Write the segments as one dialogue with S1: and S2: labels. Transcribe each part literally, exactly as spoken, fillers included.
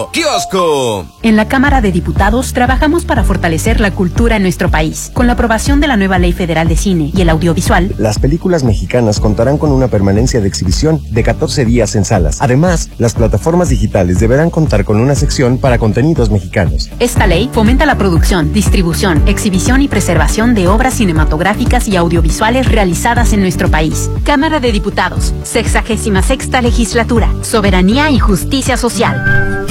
S1: Kiosco.
S2: En la Cámara de Diputados trabajamos para fortalecer la cultura en nuestro país. Con la aprobación de la nueva Ley Federal de Cine y el Audiovisual,
S3: las películas mexicanas contarán con una permanencia de exhibición de catorce días en salas. Además, las plataformas digitales deberán contar con una sección para contenidos mexicanos.
S2: Esta ley fomenta la producción, distribución, exhibición y preservación de obras cinematográficas y audiovisuales realizadas en nuestro país. Cámara de Diputados, sexagésima sexta legislatura, soberanía y justicia social.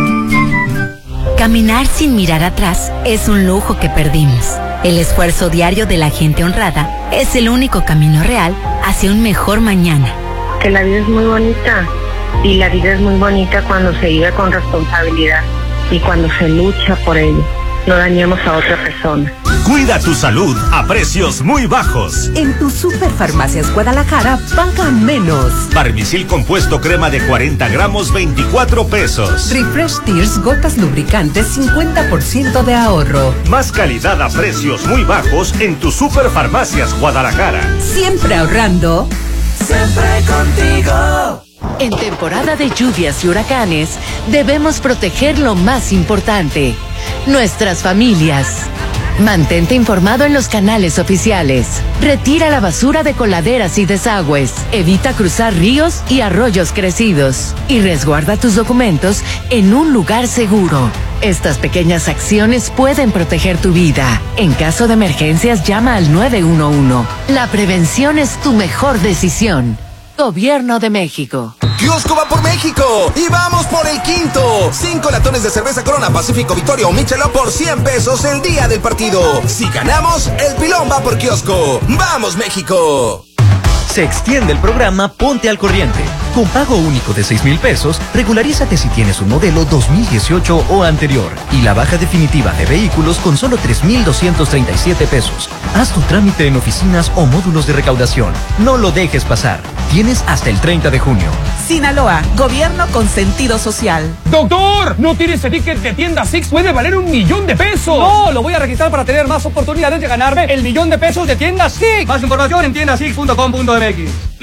S4: Caminar sin mirar atrás es un lujo que perdimos. El esfuerzo diario de la gente honrada es el único camino real hacia un mejor mañana.
S5: Que la vida es muy bonita y la vida es muy bonita cuando se vive con responsabilidad y cuando se lucha por ello. No dañemos a otra persona.
S6: Cuida tu salud a precios muy bajos.
S7: En tu Superfarmacias Guadalajara paga menos.
S6: Barbicil compuesto crema de cuarenta gramos, veinticuatro pesos.
S7: Refresh Tears gotas lubricantes, cincuenta por ciento de ahorro.
S6: Más calidad a precios muy bajos en tu Superfarmacias Guadalajara.
S7: Siempre ahorrando.
S8: Siempre contigo.
S9: En temporada de lluvias y huracanes, debemos proteger lo más importante, nuestras familias. Mantente informado en los canales oficiales. Retira la basura de coladeras y desagües. Evita cruzar ríos y arroyos crecidos. Y resguarda tus documentos en un lugar seguro. Estas pequeñas acciones pueden proteger tu vida. En caso de emergencias, llama al nueve uno uno. La prevención es tu mejor decisión. Gobierno de México.
S1: Kiosco va por México y vamos por el quinto. Cinco latones de cerveza Corona, Pacífico, Victoria o Michelob por cien pesos el día del partido. Si ganamos, el pilón va por Kiosco. ¡Vamos, México!
S10: Se extiende el programa Ponte al Corriente. Con pago único de seis mil pesos, regularízate si tienes un modelo dos mil dieciocho o anterior. Y la baja definitiva de vehículos con solo tres mil doscientos treinta y siete pesos. Haz tu trámite en oficinas o módulos de recaudación. No lo dejes pasar. Tienes hasta el treinta de junio.
S11: Sinaloa, gobierno con sentido social.
S12: ¡Doctor! ¿No tienes ese ticket de tienda Six? ¡Puede valer un millón de pesos!
S13: No, lo voy a registrar para tener más oportunidades de ganarme el millón de pesos de tienda Six. Más información en tienda six punto com punto m x.